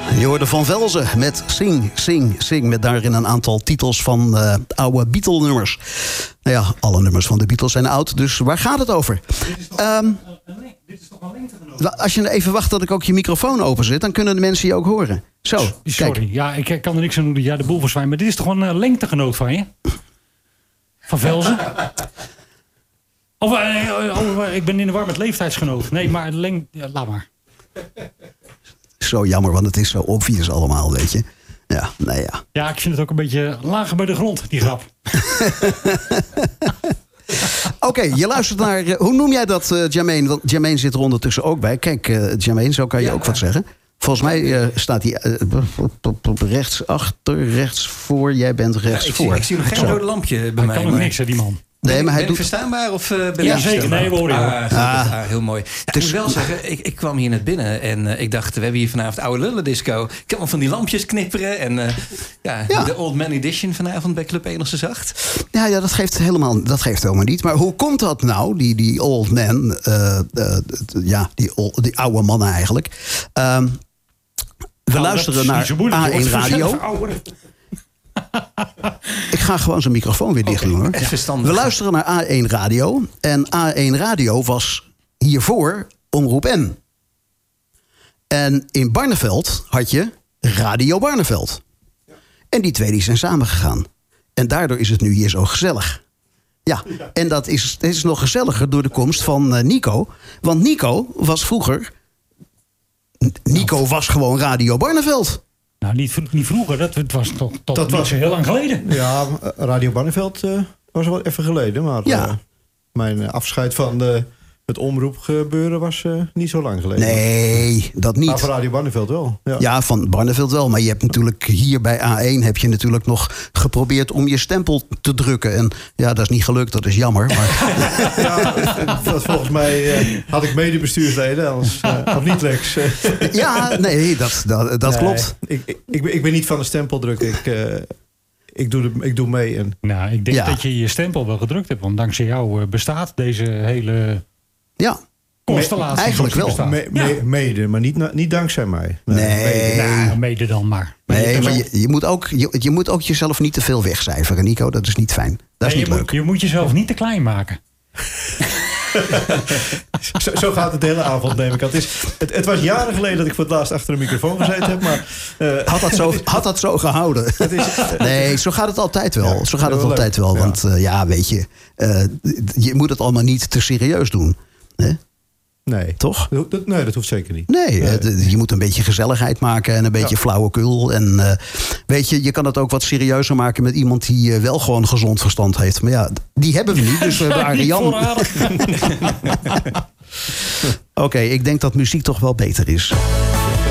Je hoorde Van Velzen met Sing, Sing, Sing. Met daarin een aantal titels van oude Beatle-nummers. Nou ja, alle nummers van de Beatles zijn oud, dus waar gaat het over? Dit is toch een lengtegenoot? Als je even wacht dat ik ook je microfoon openzet, dan kunnen de mensen je ook horen. Zo, Sorry, kijk. ja, ik kan er niks aan doen dat jij de boel verzwijnt. Maar dit is toch een lengtegenoot van je? Van Velzen? Ik ben in de war met leeftijdsgenoot. Nee, maar laat maar. Zo jammer, want het is zo obvious allemaal, weet je. Ja, nou ja. Ja, ik vind het ook een beetje lager bij de grond, die grap. Oké, je luistert naar... hoe noem jij dat, Jermaine? Want Jermaine zit er ondertussen ook bij. Kijk, Jermaine, zo kan je ook wat zeggen. Volgens mij staat hij rechts achter, rechts voor. Jij bent rechts voor. Ik zie nog geen rode lampje bij mij. Kan ook niks, hè, die man. Nee, maar hij ben doet... ik verstaanbaar of ben Ja, ik zeker. Nee, we horen je. heel mooi. Ja, ik moet wel zeggen, ik kwam hier net binnen en ik dacht, we hebben hier vanavond oude lullen disco. Ik kan wel van die lampjes knipperen en de Old Man Edition vanavond bij Club Enigste Zacht. Ja, dat geeft helemaal niet. Maar hoe komt dat nou, die old man, die oude mannen eigenlijk? We luisteren naar A1 Radio. Ik ga gewoon zijn microfoon weer dicht doen, hoor. We luisteren naar A1 Radio. En A1 Radio was hiervoor Omroep N. En in Barneveld had je Radio Barneveld. En die twee die zijn samengegaan. En daardoor is het nu hier zo gezellig. Ja, en dat is nog gezelliger door de komst van Nico. Want Nico was vroeger... Nico was gewoon Radio Barneveld. Nou, niet vroeger. Dat was tot niet zo heel lang geleden. Ja, Radio Barneveld was wel even geleden. Maar mijn afscheid van het omroepgebeuren was niet zo lang geleden. Nee, dat niet. Maar van Radio Barneveld wel. Ja, van Barneveld wel. Maar je hebt natuurlijk hier bij A1 heb je natuurlijk nog geprobeerd om je stempel te drukken. En ja, dat is niet gelukt. Dat is jammer. Maar... dat volgens mij had ik medebestuursleden, anders of niet Lex. Ja, nee, dat klopt. Ik ben niet van de stempel drukken. Ik doe mee. En... Nou, ik denk dat je stempel wel gedrukt hebt. Want dankzij jou bestaat deze hele constellatie. Eigenlijk wel. Mede, maar niet dankzij mij. Nee. Mede dan maar. Nee, maar je moet ook jezelf niet te veel wegcijferen, Nico. Dat is niet fijn. Dat is niet leuk. Je moet jezelf niet te klein maken. Zo gaat het de hele avond, neem ik aan. Het was jaren geleden dat ik voor het laatst achter een microfoon gezeten heb. Maar, had dat zo gehouden? Nee, zo gaat het altijd wel. Ja, zo gaat het altijd wel. Want weet je, je moet het allemaal niet te serieus doen. Hè? Nee. Toch? Dat hoeft zeker niet. Nee. Je moet een beetje gezelligheid maken en een beetje flauwekul. En weet je kan het ook wat serieuzer maken met iemand die wel gewoon gezond verstand heeft. Maar ja, die hebben we niet, dus we hebben Arjan. Oké, ik denk dat muziek toch wel beter is.